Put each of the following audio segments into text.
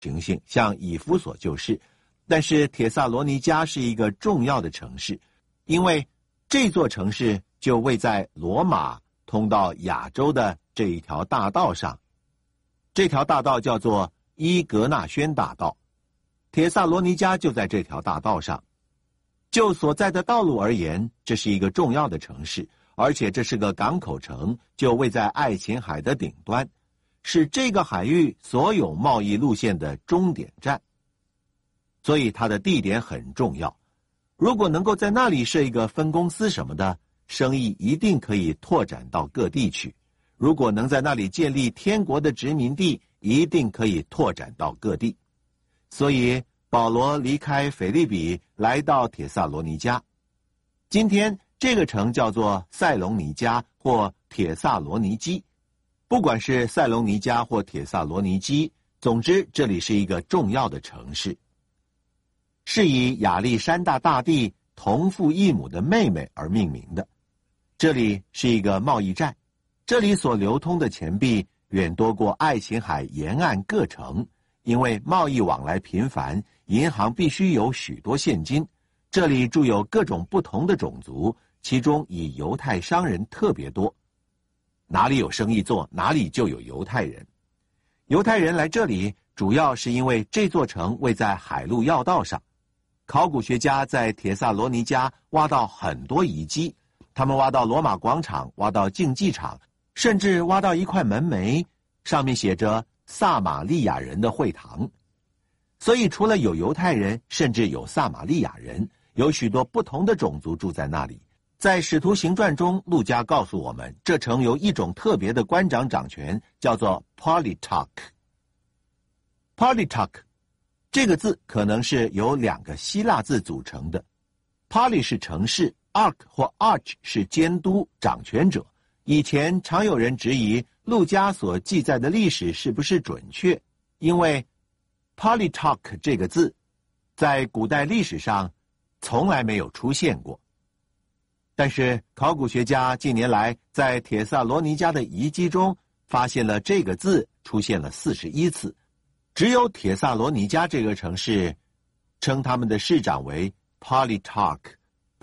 情形，像以弗所就是。但是帖撒罗尼迦是一个重要的城市，因为这座城市就位在罗马通到亚洲的这一条大道上。这条大道叫做伊格纳轩大道，帖撒罗尼迦就在这条大道上。就所在的道路而言，这是一个重要的城市，而且这是个港口城，就位在爱琴海的顶端，是这个海域所有贸易路线的终点站。所以它的地点很重要，如果能够在那里设一个分公司什么的，生意一定可以拓展到各地去。如果能在那里建立天国的殖民地，一定可以拓展到各地。所以保罗离开腓立比来到帖撒罗尼迦。今天这个城叫做塞隆尼迦或帖撒罗尼基，不管是塞隆尼迦或帖撒罗尼基，总之这里是一个重要的城市，是以亚历山大大帝同父异母的妹妹而命名的。这里是一个贸易站，这里所流通的钱币远多过爱琴海沿岸各城，因为贸易往来频繁，银行必须有许多现金。这里住有各种不同的种族，其中以犹太商人特别多。哪里有生意做，哪里就有犹太人。犹太人来这里主要是因为这座城位在海路要道上。考古学家在帖撒罗尼迦挖到很多遗迹，他们挖到罗马广场，挖到竞技场，甚至挖到一块门楣，上面写着撒玛利亚人的会堂。所以除了有犹太人，甚至有撒玛利亚人，有许多不同的种族住在那里。在使徒行传中，路加告诉我们，这城由一种特别的官长掌权，叫做 Politarch。Politarch 这个字可能是由两个希腊字组成的， Poly 是城市， Arch 或 Arch 是监督掌权者。以前常有人质疑路加所记载的历史是不是准确，因为 Politarch 这个字在古代历史上从来没有出现过。但是考古学家近年来在帖撒罗尼迦的遗迹中发现了这个字出现了41次，只有帖撒罗尼迦这个城市称他们的市长为 Politarch。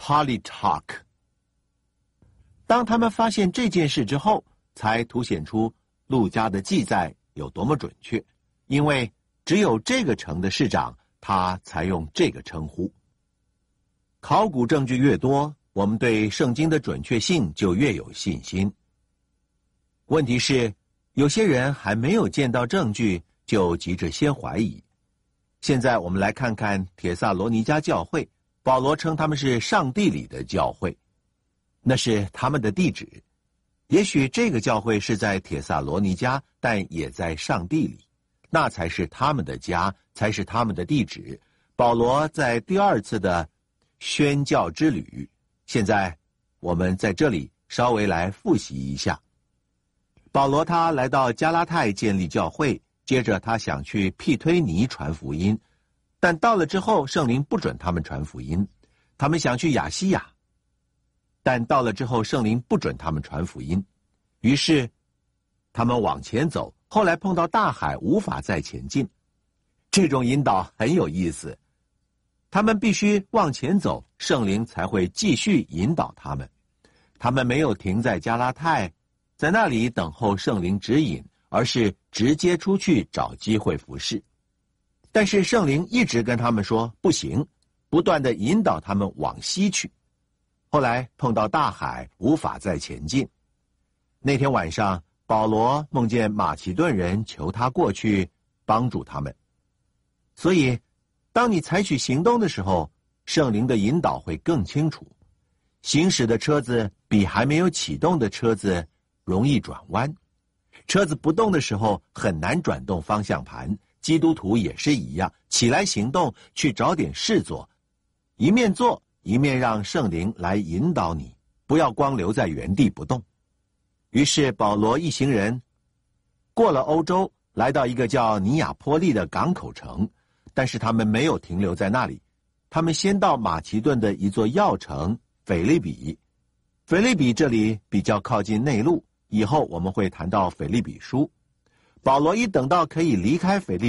当他们发现这件事之后，才凸显出路加的记载有多么准确，因为只有这个城的市长他才用这个称呼。考古证据越多，我们对圣经的准确性就越有信心。问题是，有些人还没有见到证据就急着先怀疑。现在我们来看看帖撒罗尼迦教会，保罗称他们是上帝里的教会，那是他们的地址。也许这个教会是在帖撒罗尼迦，但也在上帝里，那才是他们的家，才是他们的地址。保罗在第二次的宣教之旅，现在我们在这里稍微来复习一下。保罗他来到加拉太建立教会，接着他想去庇推尼传福音，但到了之后圣灵不准他们传福音。他们想去亚西亚，但到了之后圣灵不准他们传福音。于是他们往前走，后来碰到大海，无法再前进。这种引导很有意思，他们必须往前走，圣灵才会继续引导他们。他们没有停在加拉太，在那里等候圣灵指引，而是直接出去找机会服事。但是圣灵一直跟他们说不行，不断地引导他们往西去。后来碰到大海，无法再前进。那天晚上，保罗梦见马其顿人求他过去帮助他们。所以当你采取行动的时候，圣灵的引导会更清楚。行驶的车子比还没有启动的车子容易转弯，车子不动的时候很难转动方向盘。基督徒也是一样，起来行动，去找点事做，一面做一面让圣灵来引导你，不要光留在原地不动。于是保罗一行人过了欧洲，来到一个叫尼亚波利的港口城，但是他们没有停留在那里，他们先到马其顿的一座要城腓立比。腓立比这里比较靠近内陆，以后我们会谈到腓立比书。保罗一等到可以离开腓立比，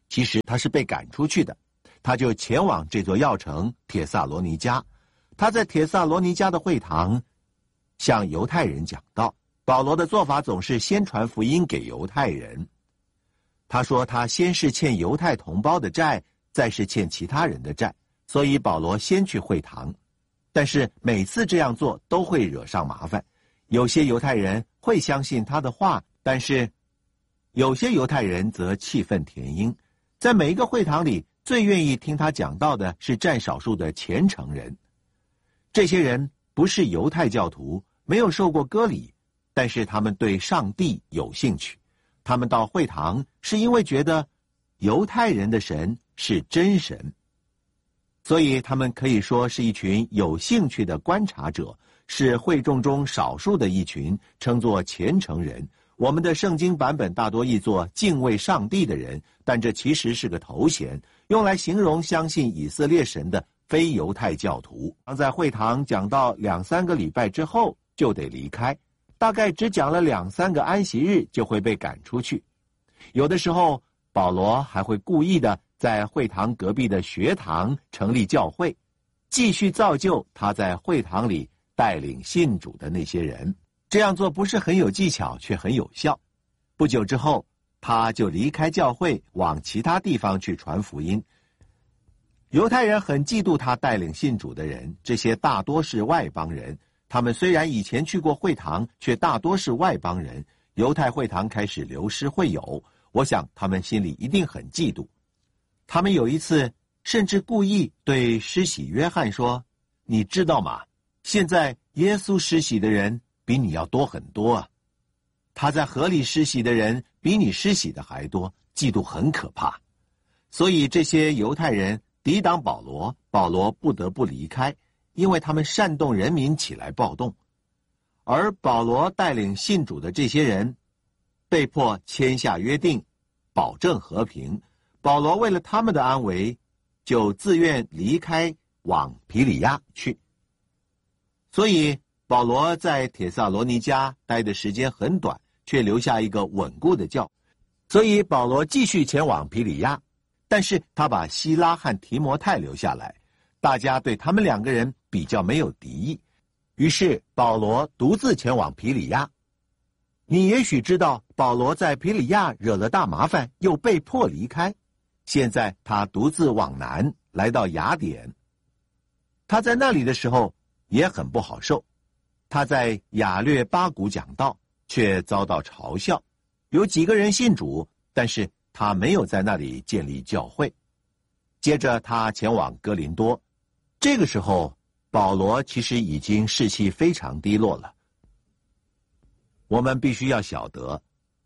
其实他是被赶出去的。他就前往这座要城帖撒罗尼迦。他在帖撒罗尼迦的会堂向犹太人讲道。保罗的做法总是先传福音给犹太人。他说他先是欠犹太同胞的债，再是欠其他人的债，所以保罗先去会堂。但是每次这样做都会惹上麻烦。有些犹太人会相信他的话，但是有些犹太人则气愤填膺。在每一个会堂里，最愿意听他讲道的是占少数的虔诚人。这些人不是犹太教徒，没有受过割礼，但是他们对上帝有兴趣。他们到会堂是因为觉得犹太人的神是真神，所以他们可以说是一群有兴趣的观察者，是会众中少数的一群，称作虔诚人。我们的圣经版本大多译作敬畏上帝的人，但这其实是个头衔，用来形容相信以色列神的非犹太教徒。在会堂讲到2-3个礼拜之后就得离开，大概只讲了2-3个安息日就会被赶出去。有的时候保罗还会故意的在会堂隔壁的学堂成立教会，继续造就他在会堂里带领信主的那些人。这样做不是很有技巧，却很有效。不久之后，他就离开教会，往其他地方去传福音。犹太人很嫉妒他带领信主的人，这些大多是外邦人。他们虽然以前去过会堂，却大多是外邦人。犹太会堂开始流失会友，我想他们心里一定很嫉妒。他们有一次甚至故意对施洗约翰说：“你知道吗？现在耶稣施洗的人比你要多很多啊！他在河里施洗的人比你施洗的还多，嫉妒很可怕。”所以这些犹太人抵挡保罗，保罗不得不离开，因为他们煽动人民起来暴动。而保罗带领信主的这些人被迫签下约定，保证和平。保罗为了他们的安危，就自愿离开，往庇里亚去。所以保罗在帖撒罗尼迦待的时间很短，却留下一个稳固的教。所以保罗继续前往庇里亚，但是他把希拉和提摩太留下来，大家对他们2个人比较没有敌意。于是保罗独自前往庇里亚。你也许知道，保罗在庇里亚惹了大麻烦，又被迫离开。现在他独自往南，来到雅典。他在那里的时候也很不好受。他在亚略巴谷讲道，却遭到嘲笑。有几个人信主，但是他没有在那里建立教会。接着他前往哥林多。这个时候保罗其实已经士气非常低落了。我们必须要晓得，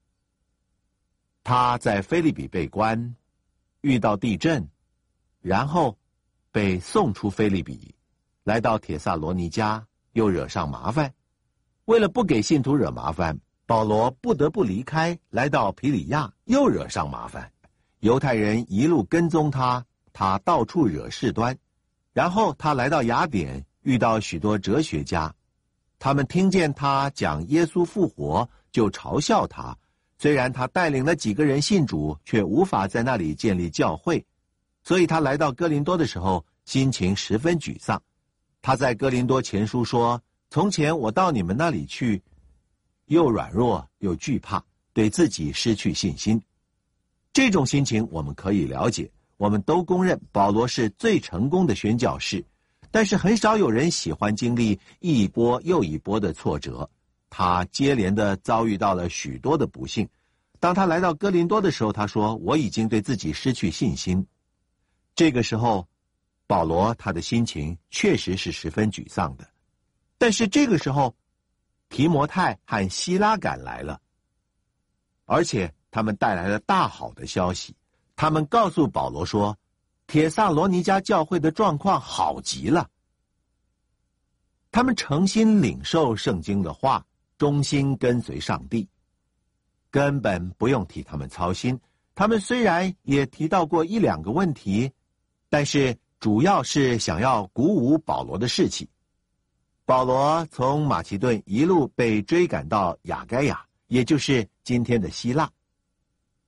他在腓立比被关，遇到地震，然后被送出腓立比，来到帖撒罗尼迦，又惹上麻烦。为了不给信徒惹麻烦，保罗不得不离开，来到庇里亚，又惹上麻烦。犹太人一路跟踪他，他到处惹事端。然后他来到雅典，遇到许多哲学家，他们听见他讲耶稣复活，就嘲笑他。虽然他带领了几个人信主，却无法在那里建立教会，所以他来到哥林多的时候，心情十分沮丧。他在哥林多前书说：“从前我到你们那里去，又软弱又惧怕，对自己失去信心。”这种心情我们可以了解。我们都公认保罗是最成功的宣教士，但是很少有人喜欢经历一波又一波的挫折。他接连的遭遇到了许多的不幸。当他来到哥林多的时候，他说：“我已经对自己失去信心。”这个时候保罗他的心情确实是十分沮丧的。但是这个时候提摩太和希拉赶来了，而且他们带来了大好的消息。他们告诉保罗说，帖撒罗尼迦教会的状况好极了。他们诚心领受圣经的话，忠心跟随上帝，根本不用替他们操心。他们虽然也提到过1-2个问题，但是主要是想要鼓舞保罗的士气。保罗从马其顿一路被追赶到亚该亚，也就是今天的希腊。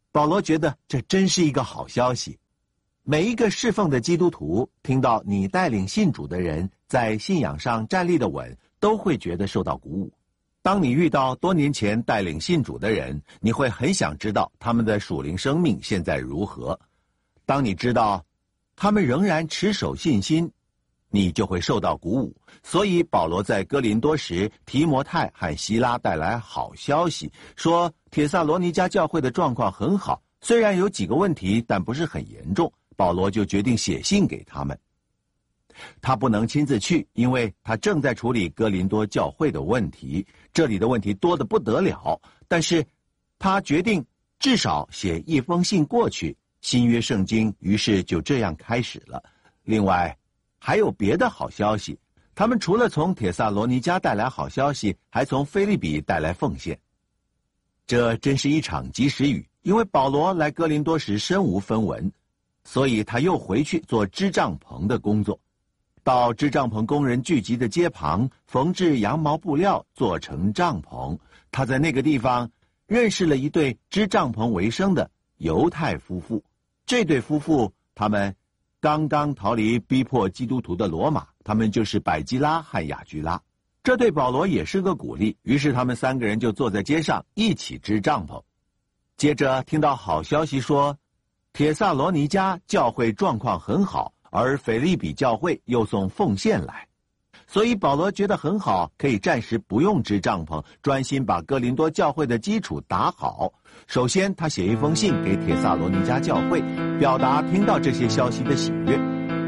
保罗觉得这真是一个好消息。每一个侍奉的基督徒听到你带领信主的人在信仰上站立的稳，都会觉得受到鼓舞。当你遇到多年前带领信主的人，你会很想知道他们的属灵生命现在如何。当你知道他们仍然持守信心，你就会受到鼓舞。所以保罗在哥林多时，提摩太和希拉带来好消息，说帖撒罗尼迦教会的状况很好，虽然有几个问题，但不是很严重。保罗就决定写信给他们。他不能亲自去，因为他正在处理哥林多教会的问题，这里的问题多得不得了。但是他决定至少写一封信过去，新约圣经于是就这样开始了。另外还有别的好消息，他们除了从帖撒罗尼迦带来好消息，还从腓立比带来奉献。这真是一场及时雨，因为保罗来哥林多时身无分文，所以他又回去做织帐篷的工作，到织帐篷工人聚集的街旁缝制羊毛布料做成帐篷。他在那个地方认识了一对织帐篷为生的犹太夫妇。这对夫妇他们刚刚逃离逼迫基督徒的罗马，他们就是百基拉和雅居拉。这对保罗也是个鼓励，于是他们三个人就坐在街上一起织帐篷。接着听到好消息说帖撒罗尼迦教会状况很好，而腓立比教会又送奉献来，所以保罗觉得很好，可以暂时不用织帐篷，专心把哥林多教会的基础打好。首先他写一封信给帖撒罗尼迦教会，表达听到这些消息的喜悦。